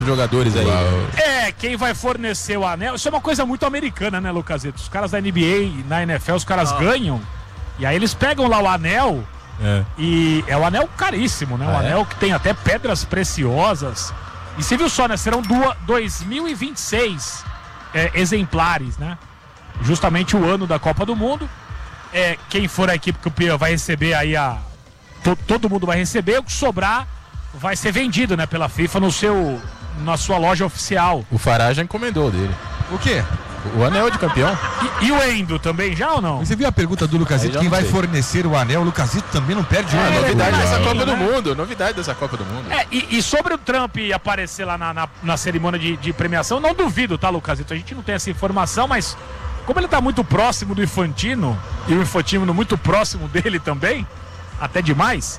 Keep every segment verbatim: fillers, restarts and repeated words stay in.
jogadores aí. É, quem vai fornecer o anel, isso é uma coisa muito americana, né, Lucasito? Os caras da N B A e na N F L, os caras ah. ganham, e aí eles pegam lá o anel, é. e é um anel caríssimo, né? Um ah, anel é? que tem até pedras preciosas. E você viu só, né? Serão dois mil e vinte e seis é, exemplares, né? Justamente o ano da Copa do Mundo. É, quem for a equipe campeã vai receber aí a... To, todo mundo vai receber, o que sobrar vai ser vendido, né, pela FIFA no seu... na sua loja oficial. O Fará já encomendou dele. O quê? O anel de campeão. E, e o Endo também já ou não? Você viu a pergunta do Lucasito? Quem vai sei. fornecer o anel? O Lucasito também não perde uma. É, novidade dessa Copa né? do Mundo. Novidade dessa Copa do Mundo. É, e, e sobre o Trump aparecer lá na, na, na cerimônia de, de premiação, não duvido, tá, Lucasito? A gente não tem essa informação, mas como ele tá muito próximo do Infantino, e o Infantino muito próximo dele também, até demais.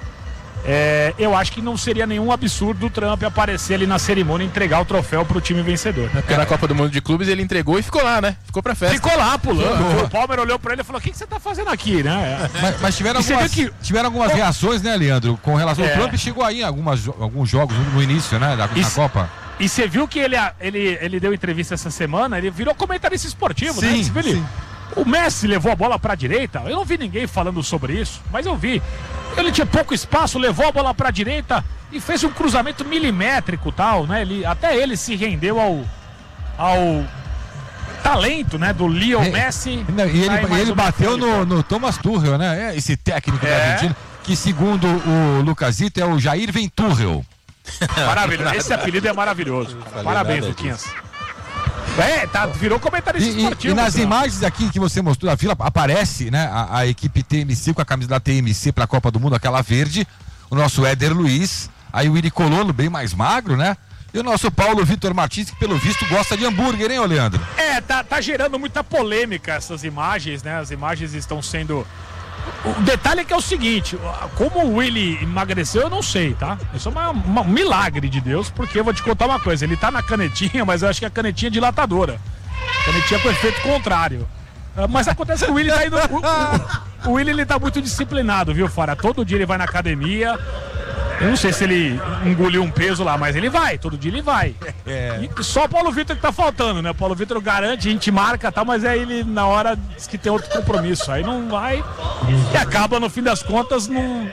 É, eu acho que não seria nenhum absurdo o Trump aparecer ali na cerimônia e entregar o troféu pro time vencedor. É porque é. na Copa do Mundo de Clubes ele entregou e ficou lá, né? Ficou pra festa. Ficou lá, pulando. O Palmer olhou pra ele e falou: o que, que você tá fazendo aqui, né? Mas, mas tiveram, algumas, que... tiveram algumas oh. reações, né, Leandro? Com relação é. ao Trump, chegou aí em algumas, alguns jogos no início, né? Da, na Copa. E você viu que ele, ele, ele deu entrevista essa semana, ele virou comentarista esportivo, sim, né? Você viu ele? Sim. O Messi levou a bola pra direita, eu não vi ninguém falando sobre isso, mas eu vi. Ele tinha pouco espaço, levou a bola pra direita e fez um cruzamento milimétrico, tal, né? Ele, até ele se rendeu ao, ao talento, né, do Leo Messi. Não, e ele, ele bateu no, no Thomas Tuchel, né? Esse técnico é. da Argentina, que segundo o Lucasito é o Jair Venturrel. Maravilhoso, esse apelido é maravilhoso. Parabéns, Luquinhas. É, tá, virou comentarista e, esportivo. E, e nas né? imagens aqui que você mostrou da fila, aparece, né, a, a equipe T M C com a camisa da T M C pra Copa do Mundo, aquela verde, o nosso Éder Luiz, aí o Willy Colombo, bem mais magro, né? E o nosso Paulo Vitor Martins, que pelo visto gosta de hambúrguer, hein, ô Leandro? É, tá, tá gerando muita polêmica essas imagens, né? As imagens estão sendo... O detalhe é que é o seguinte, como o Willy emagreceu, eu não sei, tá? Isso é uma, uma, um milagre de Deus, porque eu vou te contar uma coisa, ele tá na canetinha, mas eu acho que é a canetinha dilatadora. Canetinha com efeito contrário. Mas acontece que o Willy tá indo... O, o, o Willy, ele tá muito disciplinado, viu, Fara? Todo dia ele vai na academia. Eu não sei se ele engoliu um peso lá, mas ele vai, todo dia ele vai. É. E só o Paulo Vitor que tá faltando, né? O Paulo Vitor garante, a gente marca e tal, mas aí ele na hora diz que tem outro compromisso. Aí não vai e acaba, no fim das contas, não,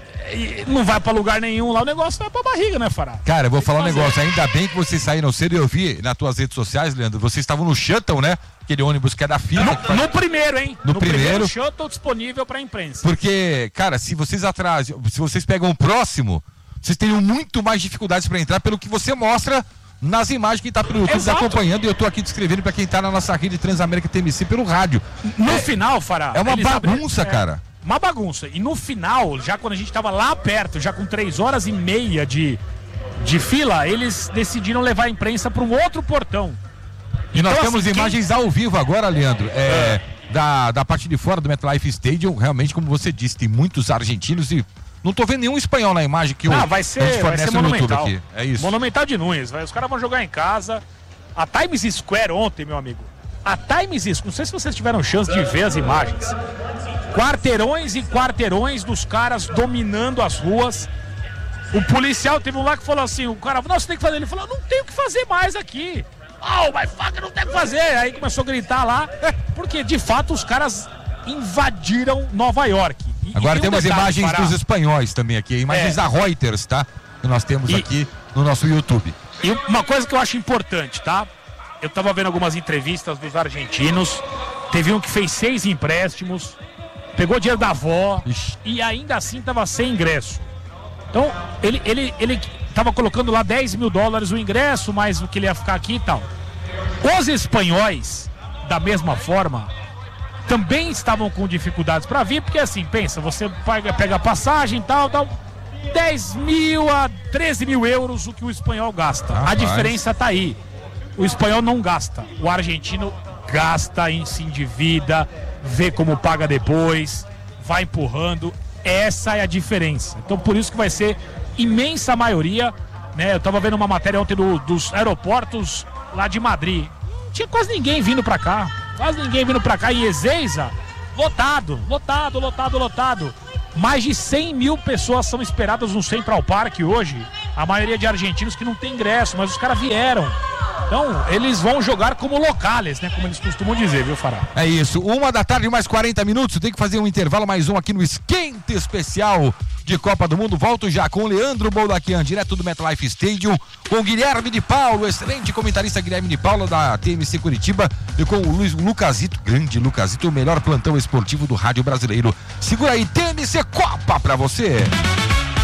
não vai pra lugar nenhum lá, o negócio vai pra barriga, né, Fará? Cara, eu vou falar um negócio, ainda bem que vocês saíram cedo e eu vi nas tuas redes sociais, Leandro, vocês estavam no shuttle, né? Aquele ônibus que é da FIFA. No, faz... no primeiro, hein? No, no primeiro. primeiro shuttle disponível pra imprensa. Porque, cara, se vocês atrasam, se vocês pegam o próximo, vocês teriam muito mais dificuldades pra entrar pelo que você mostra nas imagens que tá pelo YouTube acompanhando, e eu tô aqui descrevendo pra quem tá na nossa rede Transamérica T M C pelo rádio. No é, final, Fará. É uma bagunça, abriram, cara. É, uma bagunça. E no final, já quando a gente tava lá perto, já com três horas e meia de, de fila, eles decidiram levar a imprensa para um outro portão. E então, nós temos assim, imagens quem... ao vivo agora, Leandro, é, é. Da, da parte de fora do MetLife Stadium. Realmente, como você disse, tem muitos argentinos e não tô vendo nenhum espanhol na imagem que ah, o, vai ser, a gente fornece vai ser no monumental. YouTube aqui. É isso. Monumental de Nunes. Vai, os caras vão jogar em casa. A Times Square ontem, meu amigo. A Times Square, não sei se vocês tiveram chance de ver as imagens. Quarteirões e quarteirões dos caras dominando as ruas. O policial teve um lá que falou assim, o cara, não, você tem que fazer. Ele falou, não tem o que fazer mais aqui. Oh, mas faca, não tem o que fazer. Aí começou a gritar lá, porque de fato os caras invadiram Nova York. E, Agora e temos um detalhe, imagens Fará, dos espanhóis também aqui, imagens é. da Reuters, tá? Que nós temos e, aqui no nosso YouTube. E uma coisa que eu acho importante, tá? Eu tava vendo algumas entrevistas dos argentinos, teve um que fez seis empréstimos, pegou dinheiro da avó Ixi. e ainda assim tava sem ingresso. Então, ele, ele, ele tava colocando lá dez mil dólares o ingresso, mais o que ele ia ficar aqui e tal. Os espanhóis, da mesma forma, também estavam com dificuldades para vir, porque assim, pensa, você pega, pega a passagem e tal, tal, dez mil a treze mil euros o que o espanhol gasta. Ah, a diferença tá aí. O espanhol não gasta, o argentino gasta, se endivida, vê como paga depois, vai empurrando. Essa é a diferença. Então por isso que vai ser imensa maioria, né? Eu tava vendo uma matéria ontem do, dos aeroportos lá de Madrid. Não tinha quase ninguém vindo pra cá. Quase ninguém vindo pra cá. E Ezeiza, lotado, lotado, lotado, lotado. Mais de cem mil pessoas são esperadas no Central Park hoje. a maioria de argentinos que não tem ingresso, mas os caras vieram. Então, eles vão jogar como locales, né? Como eles costumam dizer, viu, Fará? É isso. Uma da tarde, mais quarenta minutos. Tem que fazer um intervalo, mais um aqui no Esquenta Especial de Copa do Mundo. Volto já com o Leandro Boldaquian, direto do MetLife Stadium, com o Guilherme de Paulo, excelente comentarista Guilherme de Paulo, da T M C Curitiba, e com o Luiz o Lucasito, grande Lucasito, o melhor plantão esportivo do rádio brasileiro. Segura aí, T M C Copa pra você.